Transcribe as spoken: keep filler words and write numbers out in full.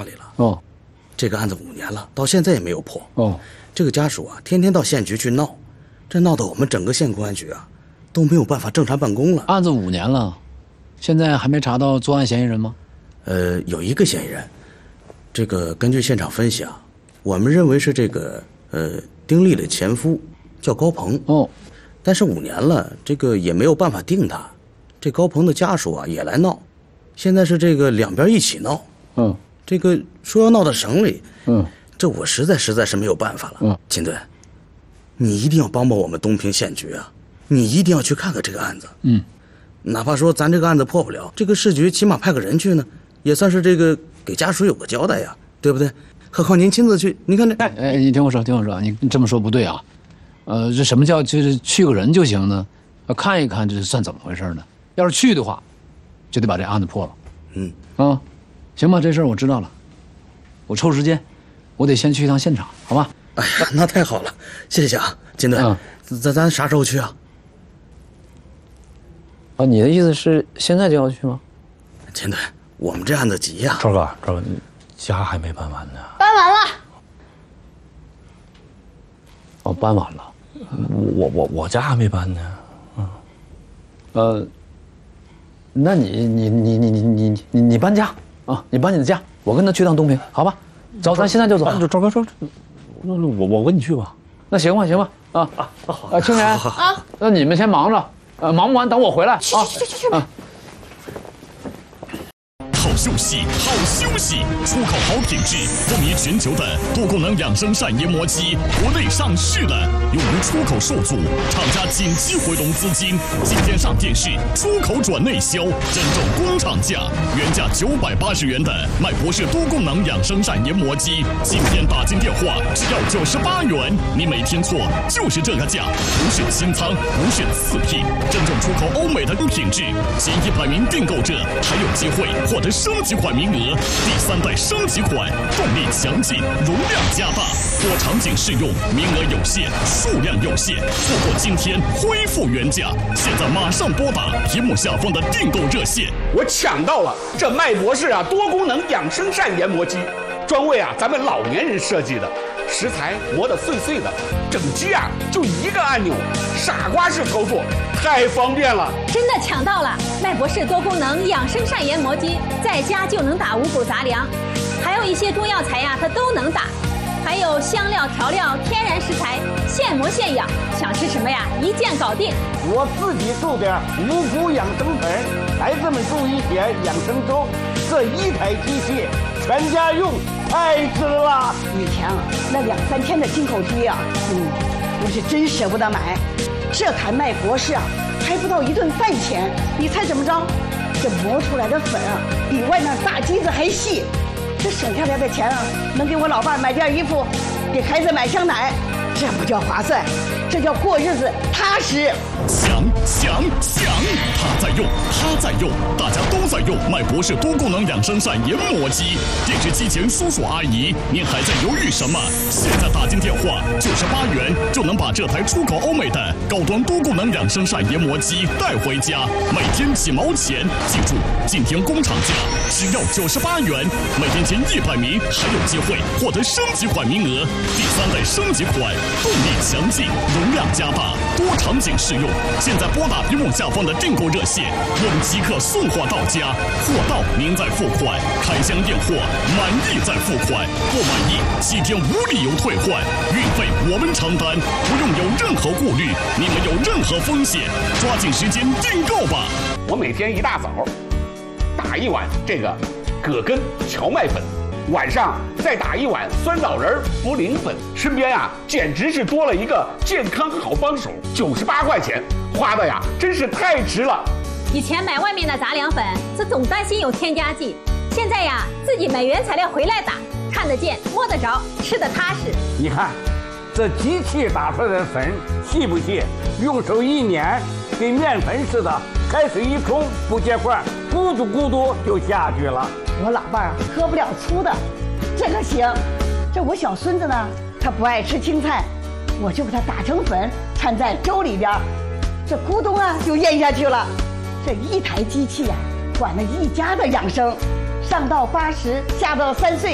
里了。 哦， 这个案子五年了，到现在也没有破。 哦， 这个家属啊，天天到县局去闹，这闹得我们整个县公安局啊都没有办法正常办公了。 案子五年了，现在还没查到作案嫌疑人吗？ 呃，有一个嫌疑人，这个根据现场分析啊，我们认为是这个呃丁丽的前夫，叫高鹏。 哦， 但是五年了，这个也没有办法定他。这高鹏的家属啊也来闹，现在是这个两边一起闹。 嗯， 这个说要闹到省里。 嗯， 这我实在实在是没有办法了。 嗯， 秦队，你一定要帮帮我们东平县局啊！你一定要去看看这个案子。 嗯， 哪怕说咱这个案子破不了，这个市局起码派个人去呢，也算是这个给家属有个交代呀，对不对？何况您亲自去，你看这…… 哎哎，你听我说，听我说，你这么说不对啊。呃，这什么叫就是去个人就行呢？要看一看这是算怎么回事呢？要是去的话，就得把这案子破了。 嗯啊，行吧，这事儿我知道了。我抽时间，我得先去一趟现场，好吧？ 哎呀，那太好了，谢谢啊，金队。 嗯， 咱咱啥时候去啊？ 啊，你的意思是现在就要去吗？ 金队，我们这案子急呀。 赵哥，赵哥，你家还没办完呢。 搬完了。 哦，搬完了。 我我我家还没搬呢。 嗯，呃，那你你你你你你你你搬家啊？你搬你的家，我跟他去趟东平，好吧？走，咱现在就走。 赵赵哥说，那我我跟你去吧。 那行吧，行吧，啊啊啊！青莲啊， 那你们先忙着，呃，忙不完等我回来啊。 去去去去去。 啊。 好休息，好休息！出口好品质，风靡全球的多功能养生膳研磨机，国内上市了，由于出口受阻，厂家紧急回笼资金，今天上电视，出口转内销，真正工厂价，原价九百八十元的麦博士多功能养生膳研磨机，今天打进电话只要九十八元，你没听错，就是这个价，不是清仓，不是次品，真正出口欧美的品质，前一百名订购者还有机会获得升级款名额，第三代升级款，动力强劲，容量加大，多场景适用，名额有限，数量有限，错过今天恢复原价，现在马上拨打屏幕下方的订购热线。 我抢到了这麦博士啊多功能养生膳研磨机，专为啊咱们老年人设计的，食材磨得碎碎的，整机啊就一个按钮，傻瓜式操作，太方便了。 真的抢到了麦博士多功能养生膳研磨机，在家就能打五谷杂粮，还有一些中药材呀、啊，它都能打，还有香料调料、天然食材，现磨现养，想吃什么呀，一键搞定。 我自己种点五谷养生粉，孩子们种一些养生粥，这一台机器全家用，太值了。 以前啊，那两三天的进口机啊，嗯，我是真舍不得买。这台麦博士啊，还不到一顿饭钱，你猜怎么着？这磨出来的粉啊，比外面大机子还细。这省下来的钱啊，能给我老伴买件衣服，给孩子买箱奶，这不叫划算，这叫过日子踏实。 抢抢抢！他在用，他在用，大家都在用麦博士多功能养生膳研磨机。电视机前叔叔阿姨，您还在犹豫什么？现在打进电话，九十八元就能把这台出口欧美的高端多功能养生膳研磨机带回家，每天几毛钱。记住，今天工厂价只要九十八元，每天前一百名还有机会获得升级款名额。第三代升级款，动力强劲，容量加大，多场景适用。现在拨打屏幕下方的订购热线，我们即刻送货到家，货到您再付款，开箱验货，满意再付款，不满意七天无理由退换，运费我们承担，不用有任何顾虑，你们有任何风险，抓紧时间订购吧。 我每天一大早打一碗这个葛根荞麦粉，晚上再打一碗酸枣仁茯苓粉，身边啊简直是多了一个健康好帮手，九十八块钱花的呀真是太值了。 以前买外面的杂粮粉，这总担心有添加剂，现在呀自己买原材料回来打，看得见摸得着，吃得踏实。 你看，这机器打出来的粉细不细？用手一捻，跟面粉似的，开水一冲不结块，咕嘟咕嘟就下去了。 我老伴儿喝不了粗的，这个行。这我小孙子呢，他不爱吃青菜，我就把它打成粉，掺在粥里边，这咕咚啊就咽下去了。这一台机器呀、啊，管了一家的养生，上到八十，下到三岁，